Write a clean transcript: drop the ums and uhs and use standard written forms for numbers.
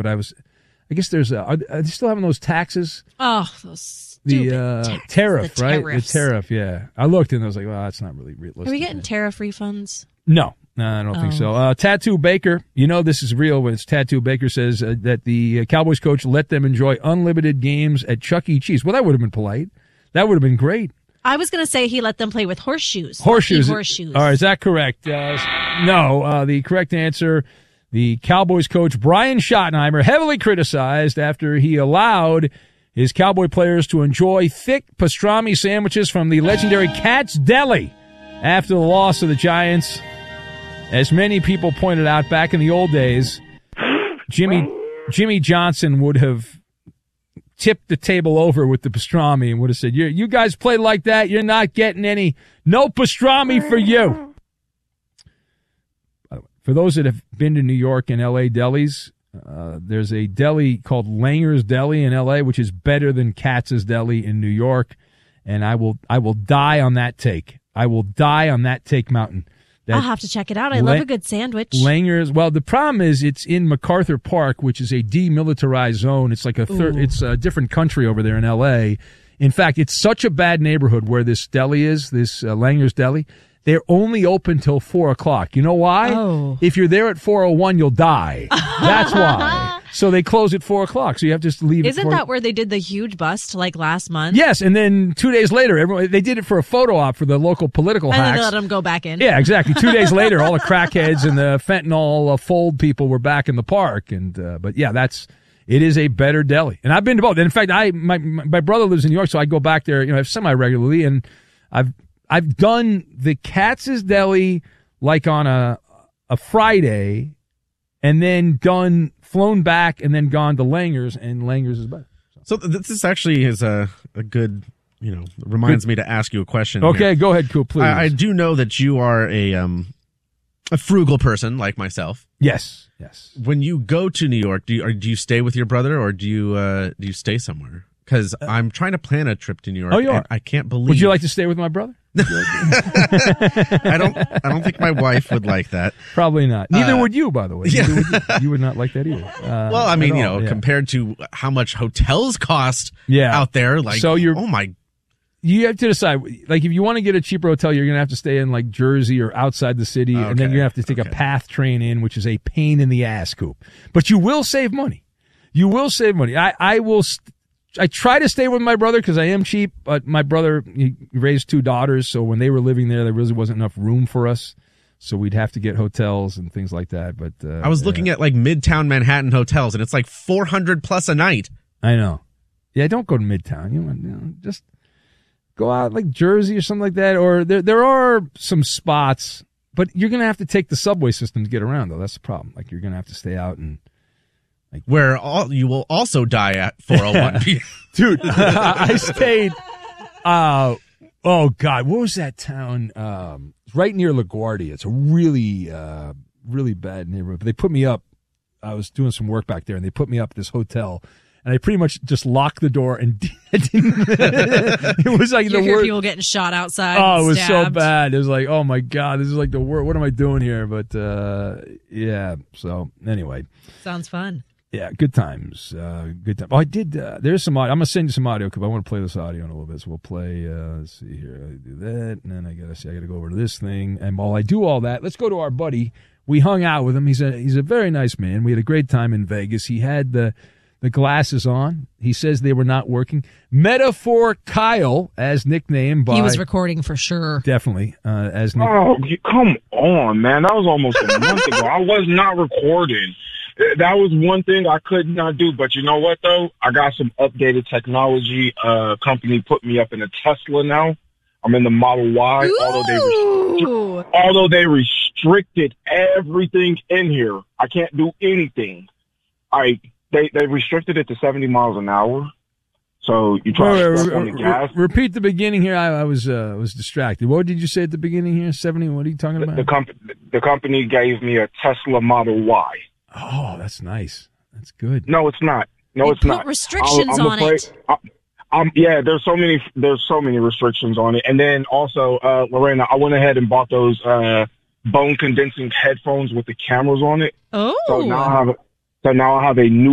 but I guess there's are they still having those taxes? Oh, those stupid taxes, tariff, the right? tariffs. The tariff, yeah. I looked and I was like, well, that's not really realistic. Are we getting tariff refunds? No, I don't think so. Tattoo Baker, this is real when it's Tattoo Baker says that the Cowboys coach let them enjoy unlimited games at Chuck E. Cheese. Well, that would have been polite. That would have been great. I was going to say he let them play with horseshoes. Horseshoes. Horseshoes. All right, is that correct? No, the correct answer, the Cowboys coach Brian Schottenheimer heavily criticized after he allowed his Cowboy players to enjoy thick pastrami sandwiches from the legendary Katz Deli after the loss of the Giants. As many people pointed out back in the old days, Jimmy Johnson would have tipped the table over with the pastrami and would have said, you guys play like that, you're not getting no pastrami for you. For those that have been to New York and L.A. delis, there's a deli called Langer's Deli in L.A., which is better than Katz's Deli in New York, and I will die on that take. I will die on that take mountain. I'll have to check it out. I love a good sandwich. Langer's. Well, the problem is it's in MacArthur Park, which is a demilitarized zone. It's like it's a different country over there in L.A. In fact, it's such a bad neighborhood where this deli is, this Langer's Deli. They're only open till 4:00. You know why? Oh. If you're there at 4:01, you'll die. That's why. So they close at 4:00. So you have to just leave. Isn't that where they did the huge bust like last month? Yes, and then 2 days later, they did it for a photo op for the local political hacks. And then they let them go back in. Yeah, exactly. 2 days later, all the crackheads and the fentanyl fold people were back in the park. But yeah, it is a better deli. And I've been to both. And in fact, my brother lives in New York, so I go back there, semi-regularly, and I've done the Katz's Deli like on a Friday, and then flown back, and then gone to Langer's, and Langer's is better. So this actually is a good, reminds me to ask you a question. Okay, here. Go ahead, Coop, please. I do know that you are a frugal person like myself. Yes. When you go to New York, do you stay with your brother, or do you stay somewhere? Because I'm trying to plan a trip to New York. Oh, you are? I can't believe. Would you like to stay with my brother? I don't think my wife would like that. Probably not. Neither would you, by the way. Yeah. You would not like that either. Well, I mean, compared to how much hotels cost out there, like, so you have to decide, like, if you want to get a cheaper hotel, you're going to have to stay in, like, Jersey or outside the city, and then you're going to have to take a PATH train in, which is a pain in the ass, Coop. But you will save money. I try to stay with my brother because I am cheap, but my brother, he raised 2 daughters, so when they were living there really wasn't enough room for us, so we'd have to get hotels and things like that. But I was looking at, like, Midtown Manhattan hotels, and it's like $400 plus a night. I know. Yeah, don't go to Midtown. Just go out like Jersey or something like that, or there are some spots, but you're going to have to take the subway system to get around, though. That's the problem. Like, you're going to have to stay out and... Where you will also die at 4:01 Dude, I stayed, oh God, what was that town? It's right near LaGuardia. It's a really, really bad neighborhood. But they put me up. I was doing some work back there, and they put me up at this hotel. And I pretty much just locked the door and it was like the worst. People getting shot outside. Oh, it was stabbed. so bad. It was like, oh my God, this is like the worst. What am I doing here? But yeah. So anyway, sounds fun. Yeah, good times. Good time. Oh, I did. There's some audio. I'm gonna send you some audio because I want to play this audio in a little bit. So we'll play. Let's see here. I do that, and then I gotta go over to this thing. And while I do all that, let's go to our buddy. We hung out with him. He's a very nice man. We had a great time in Vegas. He had the glasses on. He says they were not working. Metaphor Kyle, as nicknamed by... He was recording for sure. Definitely. As Oh, come on, man. That was almost a month ago. I was not recording. That was one thing I could not do. But you know what, though? I got some updated technology. Company put me up in a Tesla now. I'm in the Model Y. Although they restricted everything in here. I can't do anything. They restricted it to 70 miles an hour. So you try to step on the gas. Repeat the beginning here. I was distracted. What did you say at the beginning here? 70? What are you talking about? The company gave me a Tesla Model Y. Oh, that's nice. That's good. No, it's not. No, it's not. Put restrictions on it. Yeah, there's so many restrictions on it. And then also, Lorena, I went ahead and bought those bone condensing headphones with the cameras on it. Oh. So now I have a new